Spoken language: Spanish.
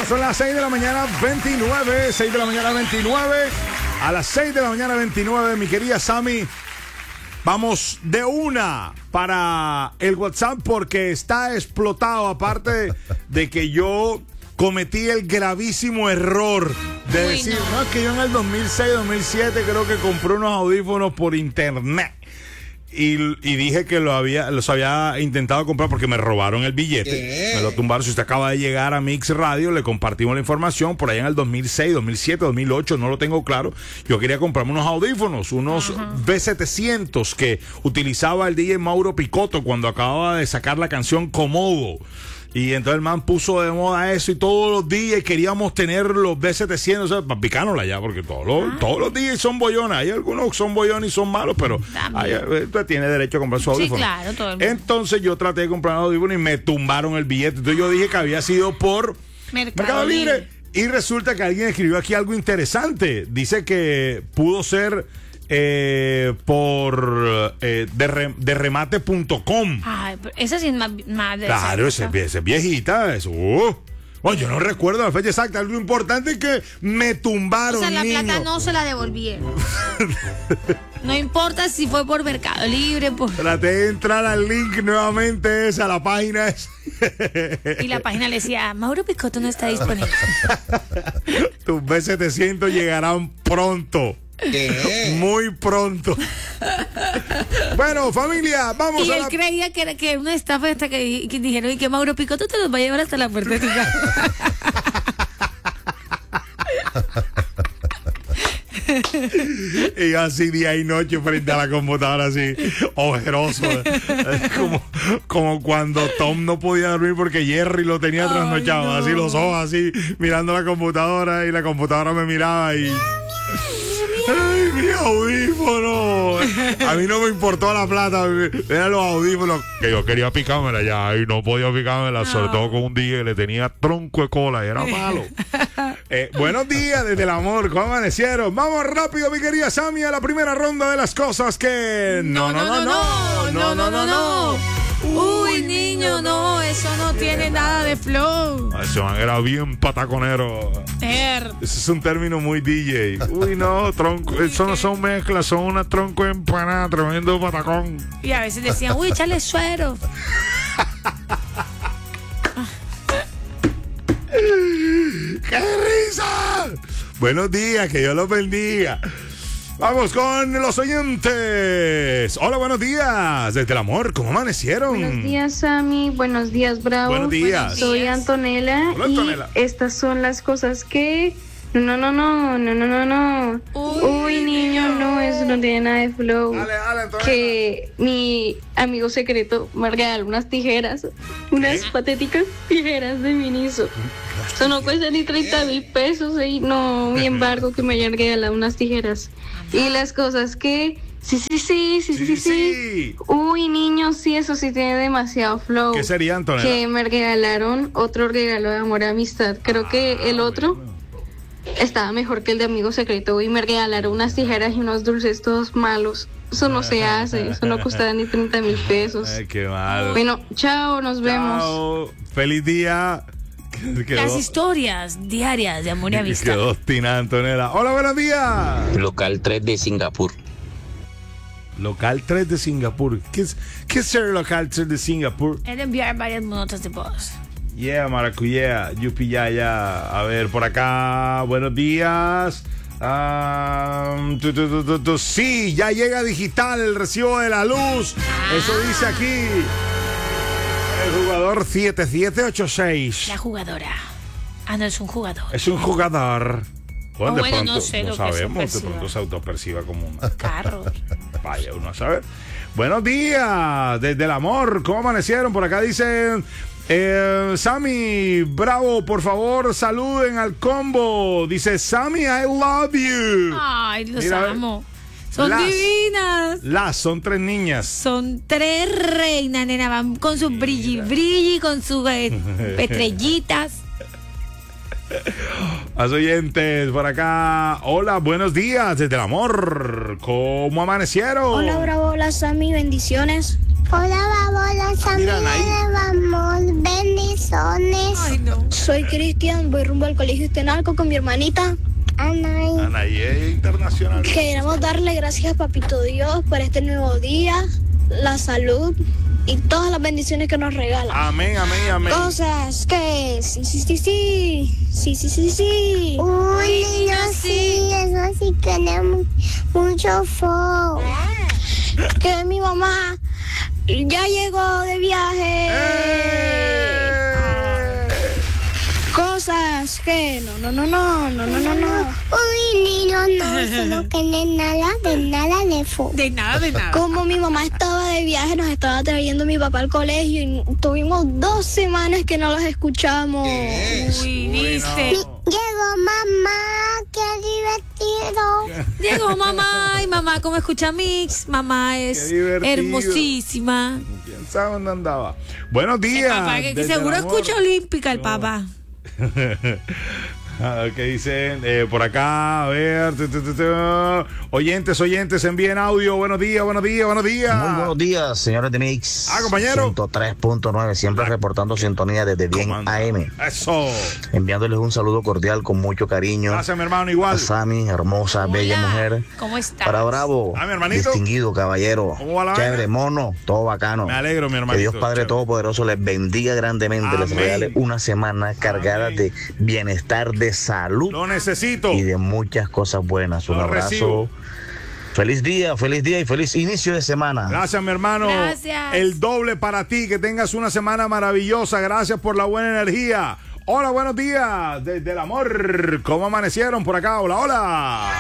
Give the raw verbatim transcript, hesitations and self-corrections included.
son las seis de la mañana veintinueve, seis de la mañana veintinueve. A las seis de la mañana veintinueve, mi querida Sammy, vamos de una para el WhatsApp porque está explotado, aparte de que yo cometí el gravísimo error de Uy, decir, no. no, es que yo en el dos mil seis, dos mil siete creo que compré unos audífonos por internet. Y, y dije que lo había, los había intentado comprar porque me robaron el billete. ¿Qué? Me lo tumbaron. Si usted acaba de llegar a Mix Radio, le compartimos la información. Por allá en el dos mil seis, dos mil siete, dos mil ocho, no lo tengo claro. Yo quería comprarme unos audífonos, unos B setecientos que utilizaba el D J Mauro Picotto cuando acababa de sacar la canción Comodo. Y entonces el man puso de moda eso y todos los días queríamos tener los B setecientos, o sea, para picárnosla ya, porque todos los, Ah. todos los D Js son bollones. Hay algunos que son bollones y son malos, pero hay, usted tiene derecho a comprar su Sí, audífono. claro, todo el mundo. Entonces yo traté de comprar un audífono y me tumbaron el billete. Entonces yo dije que había sido por Mercado, Mercado Libre. Libre. Y resulta que alguien escribió aquí algo interesante. Dice que pudo ser eh, por eh, derre- derremate punto com. Ay, pero esa sí es más, más de Claro, esa ese, ese es viejita, eso. Uh. Bueno, yo no recuerdo la fecha exacta. Algo importante es que me tumbaron. O sea, la niño. plata no se la devolvieron. No importa si fue por Mercado Libre, por... Traté de entrar al link nuevamente, esa, a la página. esa. y la página le decía, Mauro Picotto no está disponible. Tus B setecientos llegarán pronto. ¿Qué? Muy pronto. Bueno, familia, vamos Y a él la... creía que era que una estafa hasta que, di- que dijeron y que Mauro Picotto te los va a llevar hasta la puerta de tu casa. Y así día y noche frente a la computadora, así, ojeroso. Como, como cuando Tom no podía dormir porque Jerry lo tenía Ay, trasnochado. no. Así los ojos, así, mirando la computadora y la computadora me miraba y... ¡Ay, mi audífono! A mí no me importó la plata, eran los audífonos. Que yo quería picármela ya y no podía picármela, sobre todo con un día que le tenía tronco de cola y era malo. Eh, buenos días desde el amor, ¿cómo amanecieron? Vamos rápido, mi querida Sammy, a la primera ronda de las cosas que... No, no, no, no, no, no, no, no. Uy, niño, no, eso no tiene nada de flow. Ese man era bien pataconero. Er. Ese es un término muy D J. Uy, no, tronco. Eso no son mezclas, son una tronco empanada, tremendo patacón. Y a veces decían, uy, échale suero. ¡Qué risa! Buenos días, que Dios los bendiga. Vamos con los oyentes. Hola, buenos días. Desde el amor, ¿cómo amanecieron? Buenos días, Sammy. Buenos días, Bravo. Buenos días. Soy días. Antonella. Hola, Antonella. Y estas son las cosas que... No, no, no, no, no, no, no. Uy, Uy, niño, no, eso no tiene nada de flow. Dale, dale, Antonella. Que mi amigo secreto me regaló unas tijeras, unas patéticas tijeras de Miniso. Eso no cuesta ni treinta mil pesos y no, mi embargo, que me hayan regalado unas tijeras. Y las cosas que... Sí, sí, sí, sí, sí, sí, sí. Uy, niño, sí, eso sí tiene demasiado flow. ¿Qué sería, Antonella? Que me regalaron otro regalo de amor y amistad. Creo que el otro estaba mejor que el de amigo secreto y me regalaron unas tijeras y unos dulces todos malos. Eso no se hace, eso no cuesta ni treinta mil pesos. Ay, qué mal. Bueno, chao, nos vemos. Chao. Feliz día. Quedó, Las historias diarias de amor y amistad. quedó obstinada, Antonella. Hola, buenos días. Local tres de Singapur. Local tres de Singapur. ¿Qué es, qué es ser local tres de Singapur? He de enviar varias notas de voz. Yeah, maracuyá, yupi, ya, ya. A ver, por acá, buenos días. Um, tu, tu, tu, tu, tu. Sí, ya llega digital el recibo de la luz. Eso dice aquí el jugador siete siete ocho seis. La jugadora. Ah, no, es un jugador. Es un jugador. Bueno, Oh, de bueno, pronto, no sé lo que se sabemos, de perciba. pronto se autoperciba como un Carro. vaya uno a saber. Buenos días, desde el amor, ¿cómo amanecieron? Por acá dicen, eh, Sammy, bravo, por favor, saluden al combo. Dice, Sammy, I love you. Ay, los Mira, a ver. amo. Son Las- divinas. Las, son tres niñas. Son tres reinas, nena. Van con sus brilli brilli, con sus eh, estrellitas. Las oyentes, por acá. Hola, buenos días, desde el amor. ¿Cómo amanecieron? Hola, Bravo, hola, Sammy, bendiciones. Hola, babolas, Mira, amigas, vamos, bendiciones. Ay, no. Soy Cristian, voy rumbo al colegio Estenalco con mi hermanita. Anaí. Anaí Internacional. Queremos darle gracias a Papito Dios por este nuevo día, la salud y todas las bendiciones que nos regala. Amén, amén, amén. Cosas que sí, sí, sí, sí, sí, sí, sí, sí. Uy, niño, sí, eso sí tenemos mucho fo. Que mi mamá ya llegó de viaje. Cosas que no, no, no, no, no, no, no, no. Uy, niño, no, solo que de nada, de nada de fo. De nada, de nada. Como mi mamá estaba de viaje, nos estaba trayendo mi papá al colegio y tuvimos dos semanas que no los escuchamos. Uy, viste. Llegó mamá, qué divertido. Llegó mamá y mamá como escucha Mix. Mamá es Qué divertido. hermosísima. ¿Quién sabe dónde andaba? Buenos El días. papá que, que desde seguro el amor. escucha Olímpica el papá. Ah, ¿qué dicen? Eh, por acá, a ver. Tu, tu, tu, tu. Oyentes, oyentes, envíen audio. Buenos días, buenos días, buenos días. Muy buenos días, señores de Mix. Ah, compañero. ciento tres punto nueve, siempre reportando sintonía desde Bien ¿Cómo anda? A M. Eso. Enviándoles un saludo cordial con mucho cariño Gracias, mi hermano, a igual. Sami, hermosa, Hola, bella mujer. ¿cómo estás? Para Bravo, Ah, mi hermanito. distinguido caballero, ¿Cómo va la chévere, vaina? mono, todo bacano. Me alegro, mi hermanito. Que Dios Padre Chévere. Todopoderoso les bendiga grandemente, les Amén. regale una semana cargada Amén. de bienestar, de salud Lo necesito. y de muchas cosas buenas. Un Lo abrazo. recibo. Feliz día, feliz día y feliz inicio de semana. Gracias, mi hermano. Gracias. El doble para ti. Que tengas una semana maravillosa. Gracias por la buena energía. Hola, buenos días. Desde el amor. ¿Cómo amanecieron por acá? Hola, hola.